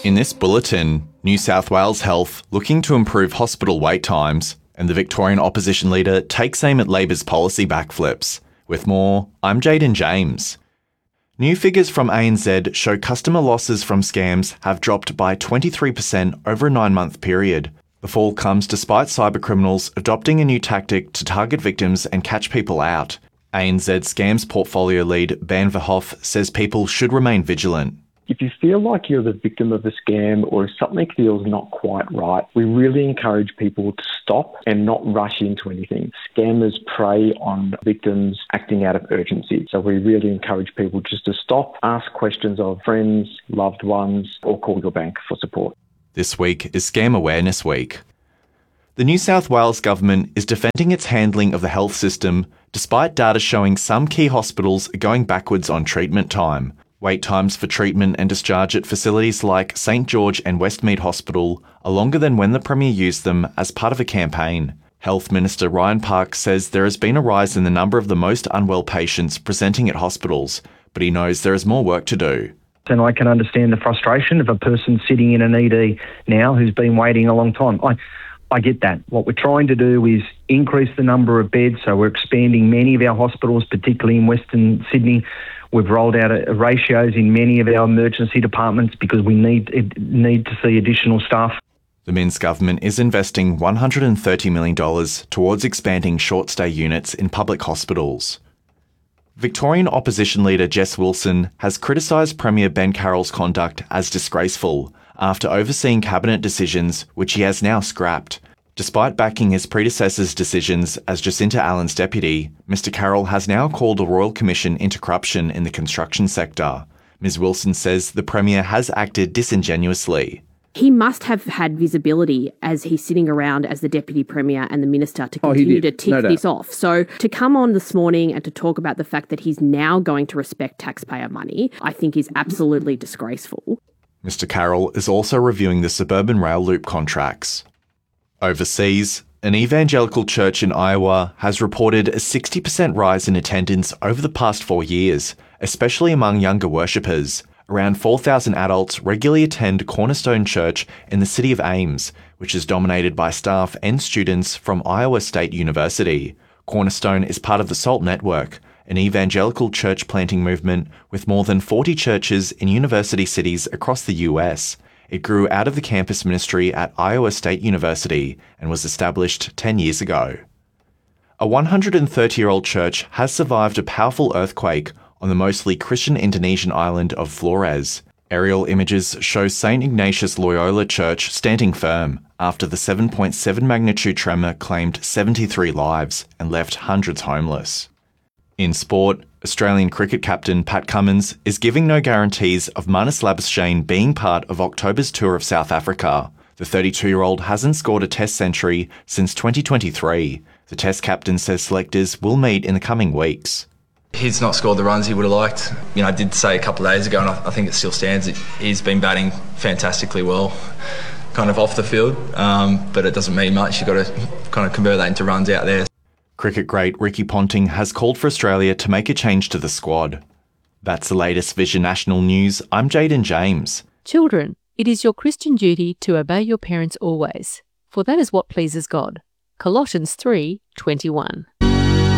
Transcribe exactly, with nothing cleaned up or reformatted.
In this bulletin, New South Wales Health looking to improve hospital wait times, and the Victorian opposition leader takes aim at Labor's policy backflips. With more, I'm Jaden James. New figures from A N Z show customer losses from scams have dropped by twenty-three percent over a nine-month period. The fall comes despite cybercriminals adopting a new tactic to target victims and catch people out. A N Z Scams portfolio lead Ben Verhoef says people should remain vigilant. If you feel like you're the victim of a scam or if something feels not quite right, we really encourage people to stop and not rush into anything. Scammers prey on victims acting out of urgency. So we really encourage people just to stop, ask questions of friends, loved ones, or call your bank for support. This week is Scam Awareness Week. The New South Wales government is defending its handling of the health system despite data showing some key hospitals are going backwards on treatment time. Wait times for treatment and discharge at facilities like St George and Westmead Hospital are longer than when the Premier used them as part of a campaign. Health Minister Ryan Park says there has been a rise in the number of the most unwell patients presenting at hospitals, but he knows there is more work to do. And I can understand the frustration of a person sitting in an E D now who's been waiting a long time. I, I get that. What we're trying to do is increase the number of beds, so we're expanding many of our hospitals, particularly in Western Sydney. We've rolled out a, a ratios in many of our emergency departments because we need need to see additional staff. The Minns government is investing one hundred thirty million dollars towards expanding short-stay units in public hospitals. Victorian opposition leader Jess Wilson has criticised Premier Ben Carroll's conduct as disgraceful after overseeing cabinet decisions which he has now scrapped. Despite backing his predecessor's decisions as Jacinta Allen's deputy, Mr Carroll has now called a royal commission into corruption in the construction sector. Miz Wilson says the Premier has acted disingenuously. He must have had visibility as he's sitting around as the Deputy Premier and the Minister to continue oh, to tick no this off. So to come on this morning and to talk about the fact that he's now going to respect taxpayer money, I think is absolutely disgraceful. Mr Carroll is also reviewing the suburban rail loop contracts. Overseas, an evangelical church in Iowa has reported a sixty percent rise in attendance over the past four years, especially among younger worshippers. Around four thousand adults regularly attend Cornerstone Church in the city of Ames, which is dominated by staff and students from Iowa State University. Cornerstone is part of the SALT Network, an evangelical church planting movement with more than forty churches in university cities across the U S. It grew out of the campus ministry at Iowa State University and was established ten years ago. A one hundred thirty-year-old church has survived a powerful earthquake on the mostly Christian Indonesian island of Flores. Aerial images show Saint Ignatius Loyola Church standing firm after the seven point seven magnitude tremor claimed seventy-three lives and left hundreds homeless. In sport, Australian cricket captain Pat Cummins is giving no guarantees of Marnus Labuschagne being part of October's tour of South Africa. The thirty-two-year-old hasn't scored a Test century since twenty twenty-three. The Test captain says selectors will meet in the coming weeks. He's not scored the runs he would have liked. You know, I did say a couple of days ago, and I think it still stands, he's been batting fantastically well, kind of off the field, um, but it doesn't mean much. You've got to kind of convert that into runs out there. Cricket great Ricky Ponting has called for Australia to make a change to the squad. That's the latest Vision National News. I'm Jaden James. Children, it is your Christian duty to obey your parents always, for that is what pleases God. Colossians three twenty-one.